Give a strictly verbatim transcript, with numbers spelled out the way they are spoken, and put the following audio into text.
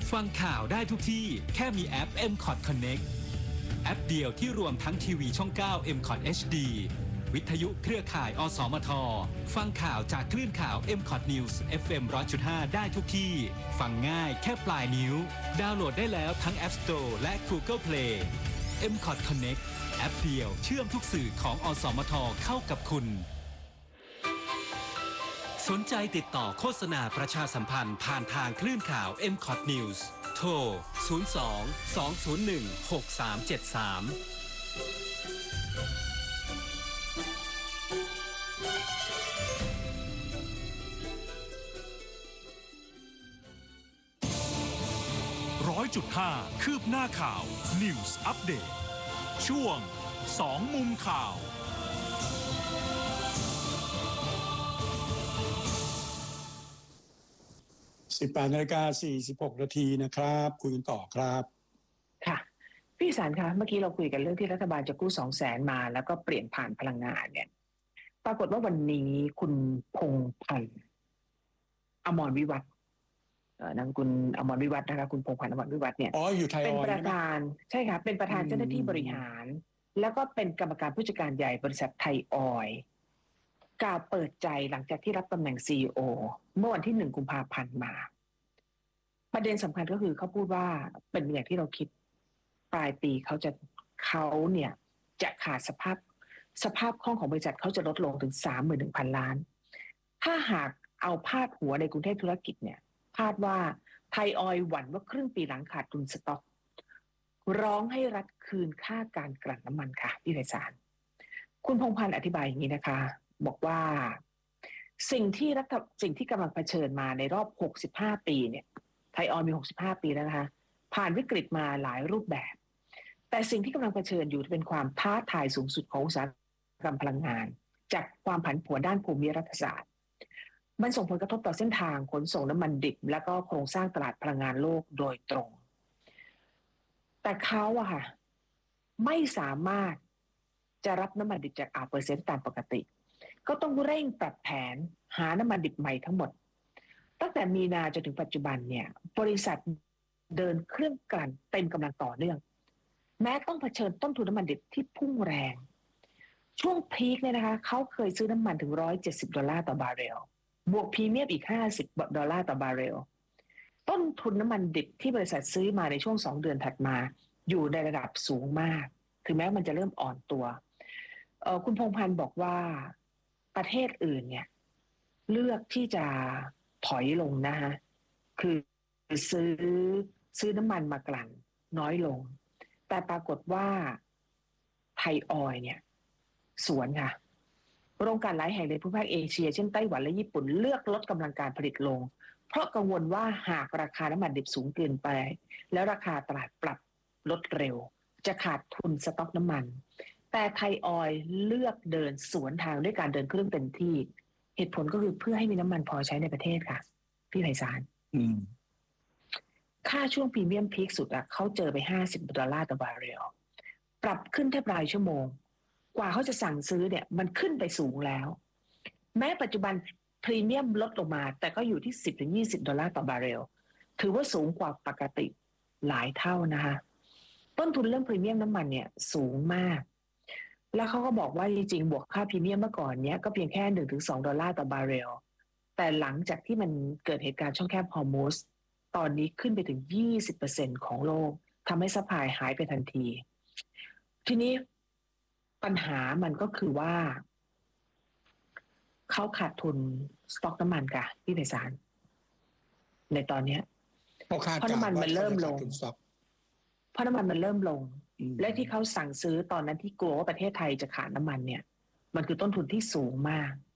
ฟังข่าวได้ทุกที่แค่มีแอป เอ็ม คอท Connect แอปเดียวที่รวมทั้งทีวีช่อง เก้า เอ็ม คอท เอช ดี วิทยุเครือข่าย อสมท ฟังข่าวจากคลื่นข่าว เอ็ม คอท News เอฟ เอ็ม หนึ่งร้อยจุดห้า ได้ทุกที่ ฟังง่ายแค่ปลายนิ้ว ดาวน์โหลดได้แล้วทั้ง App Store และ Google Play เอ็ม คอท Connect แอปเดียวเชื่อมทุกสื่อของ อสมท เข้ากับคุณสนใจติดต่อโฆษณาประชาสัมพันธ์ผ่านทางคลื่นข่าว เอ็ม คอท News โทร ศูนย์ สอง สอง ศูนย์ หนึ่ง หก สาม เจ็ด สามร้อยจุดห้า คืบหน้าข่าว News Update ช่วงสองมุมข่าวสิบแปดนาฬิกาสี่สิบหกนาทีนะครับคุยกันต่อครับค่ะพี่สารคะเมื่อกี้เราคุยกันเรื่องที่รัฐบาลจะกู้สองแสนมาแล้วก็เปลี่ยนผ่านพลังงานเนี่ยปรากฏว่าวันนี้คุณพงษ์พันธ์อมรวิวัฒน์นามคุณอมรวิวัฒน์นะคะคุณพงษ์พันธ์อมรวิวัฒน์เนี่ยอ๋ออยู่ไทยออยล์เป็นประธานใช่ค่ะเป็นประธานเจ้าหน้าที่บริหารแล้วก็เป็นกรรมการผู้จัดการใหญ่บริษัทไทยออยล์กล่าวเปิดใจหลังจากที่รับตำแหน่ง ซี อี โอ เมื่อวันที่หนึ่งกุมภาพันธ์มาประเด็นสำคัญก็คือเขาพูดว่าเป็นอย่างที่เราคิดปลายปีเขาจะเขาเนี่ยจะขาดสภาพสภาพคล่องของบริษัทเขาจะลดลงถึง สามหมื่นหนึ่งพัน ล้านถ้าหากเอาพาดหัวในกรุงเทพธุรกิจเนี่ยคาดว่าไทยออยล์หวั่นว่าครึ่งปีหลังขาดทุนสต็อกร้องให้รัฐคืนค่าการกลั่นน้ำมันค่ะพี่ไพศาลคุณพงษ์พันธ์อธิบายอย่างนี้นะคะบอกว่าสิ่งที่รัฐสิ่งที่กำลังเผชิญมาในรอบหกสิบห้าปีเนี่ยไทยออยล์มีหกสิบห้าปีแล้วนะคะผ่านวิกฤตมาหลายรูปแบบแต่สิ่งที่กำลังเผชิญอยู่เป็นความท้าทายสูงสุดของอุตสาหกรรมพลังงานจากความผันผวนด้านภูมิรัฐศาสตร์มันส่งผลกระทบต่อเส้นทางขนส่งน้ำมันดิบและก็โครงสร้างตลาดพลังงานโลกโดยตรงแต่เขาอะค่ะไม่สามารถจะรับน้ำมันดิบจากอ่าวเปอร์เซ็นต์ตามปกติก็ต้องเร่งปรับแผนหาน้ำมันดิบใหม่ทั้งหมดตั้งแต่มีนาจนถึงปัจจุบันเนี่ยบริษัทเดินเครื่องกลั่นเต็มกำลังต่อเนื่องแม้ต้องเผชิญต้นทุนน้ำมันดิบที่พุ่งแรงช่วงพีคเนี่ยนะคะเขาเคยซื้อน้ำมันถึงหนึ่งร้อยเจ็ดสิบดอลลาร์ต่อบาร์เรลบวกพรีเมียมอีกห้าสิบดอลลาร์ต่อบาร์เรลต้นทุนน้ำมันดิบที่บริษัทซื้อมาในช่วงสองเดือนถัดมาอยู่ในระดับสูงมากถึงแม้มันจะเริ่มอ่อนตัวเอ่อคุณพงษ์พันธ์บอกว่าประเทศอื่นเนี่ยเลือกที่จะถอยลงนะคะคือซื้อซื้อน้ำมันมากลั่นน้อยลงแต่ปรากฏว่าไทยออยล์เนี่ยสวนค่ะโรงกลั่นหลายแห่งในภูมิภาคเอเชียเช่นไต้หวันและญี่ปุ่นเลือกลดกำลังการผลิตลงเพราะกังวลว่าหากราคาน้ำมันดิบสูงเกินไปแล้วราคาตลาดปรับลดเร็วจะขาดทุนสต็อกน้ำมันแต่ไทยออยล์เลือกเดินสวนทางด้วยการเดินเครื่องเต็มที่เหตุผลก็คือเพื่อให้มีน้ำมันพอใช้ในประเทศค่ะพี่ไพศาลค่าช่วงพรีเมียมพีคสุดอะเขาเจอไปห้าสิบดอลลาร์ต่อบาร์เรลปรับขึ้นแทบรายชั่วโมงกว่าเขาจะสั่งซื้อเนี่ยมันขึ้นไปสูงแล้วแม้ปัจจุบันพรีเมียมลดลงมาแต่ก็อยู่ที่ สิบถึงยี่สิบดอลลาร์ต่อบาร์เรลถือว่าสูงกว่าปกติหลายเท่านะคะต้นทุนเรื่องพรีเมียมน้ำมันเนี่ยสูงมากแล้วเขาก็บอกว่าจริงๆบวกค่าพรีเมียมเมื่อก่อนเนี้ยก็เพียงแค่ หนึ่งถึงสองดอลลาร์ต่อบาร์เรลแต่หลังจากที่มันเกิดเหตุการณ์ช่องแคบฮอร์มุซตอนนี้ขึ้นไปถึง ยี่สิบเปอร์เซ็นต์ ของโลกทำให้ซัพพลายหายไปทันทีทีนี้ปัญหามันก็คือว่าเขาขาดทุนสต็อกน้ำมันค่ะพี่ไพศาลในตอนนี้เพราะน้ำมันมันเริ่มลงเพราะน้ำมันมันเริ่มลงและที่เขาสั่งซื้อตอนนั้นที่กลัวว่าประเทศไทยจะขาดน้ำมันเนี่ยมันคือต้นทุนที่สูงมาก